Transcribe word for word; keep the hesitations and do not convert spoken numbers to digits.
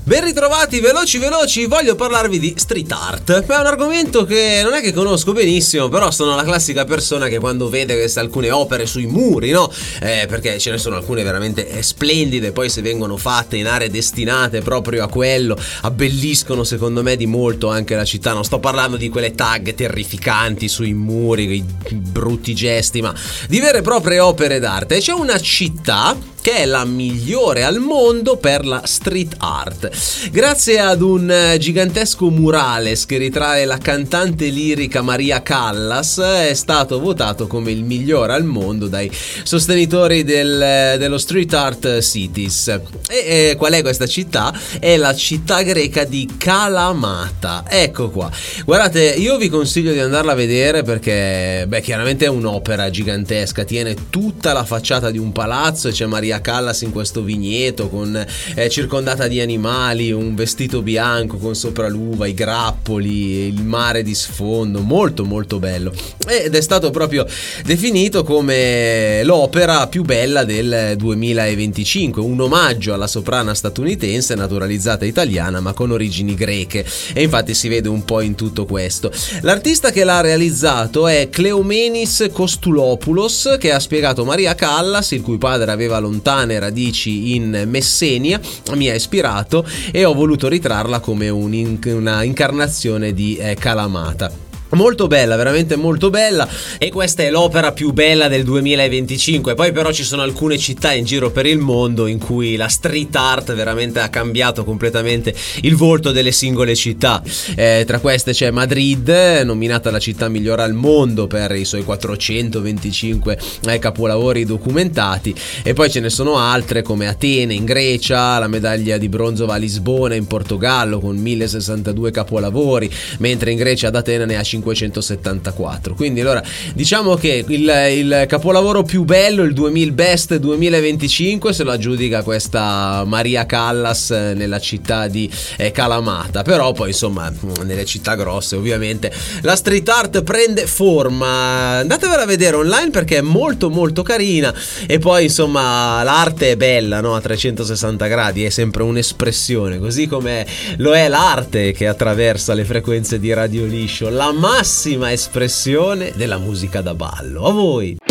Ben ritrovati, veloci veloci, voglio parlarvi di street art. È un argomento che non è che conosco benissimo, però sono la classica persona che quando vede queste alcune opere sui muri, no? Eh, perché ce ne sono alcune veramente splendide, poi se vengono fatte in aree destinate proprio a quello, abbelliscono secondo me di molto anche la città. Non sto parlando di quelle tag terrificanti sui muri, quei brutti gesti, ma di vere e proprie opere d'arte. E c'è una città che è la migliore al mondo per la street art. Grazie ad un gigantesco murales che ritrae la cantante lirica Maria Callas, è stato votato come il migliore al mondo dai sostenitori del, dello Street Art Cities. E, e qual è questa città? È la città greca di Kalamata. Ecco qua. Guardate, io vi consiglio di andarla a vedere perché, beh, chiaramente è un'opera gigantesca, tiene tutta la facciata di un palazzo e c'è Maria Callas in questo vigneto con eh, circondata di animali, un vestito bianco con sopra l'uva, i grappoli, il mare di sfondo, molto molto bello, ed è stato proprio definito come l'opera più bella del duemilaventicinque, un omaggio alla soprana statunitense naturalizzata italiana ma con origini greche, e infatti si vede un po' in tutto questo. L'artista che l'ha realizzato è Kleomenis Kostulopoulos, che ha spiegato Maria Callas, il cui padre aveva lontane radici in Messenia, mi ha ispirato e ho voluto ritrarla come un inc- una incarnazione di eh, Kalamata. Molto bella, veramente molto bella, e questa è l'opera più bella del duemilaventicinque. Poi però ci sono alcune città in giro per il mondo in cui la street art veramente ha cambiato completamente il volto delle singole città. Eh, tra queste c'è Madrid, nominata la città migliore al mondo per i suoi quattrocentoventicinque eh, capolavori documentati, e poi ce ne sono altre come Atene in Grecia, la medaglia di bronzo va a Lisbona in Portogallo con mille sessantadue capolavori, mentre in Grecia ad Atene ne ha cinquecentosettantaquattro. Quindi allora diciamo che il, il capolavoro più bello, il duemila Best duemilaventicinque, se lo aggiudica questa Maria Callas nella città di eh, Kalamata. Però poi insomma nelle città grosse ovviamente la street art prende forma. Andatevela a vedere online perché è molto molto carina, e poi insomma l'arte è bella, no? A trecentosessanta gradi, è sempre un'espressione, così come lo è l'arte che attraversa le frequenze di Radio Liscio, la massima espressione della musica da ballo. A voi!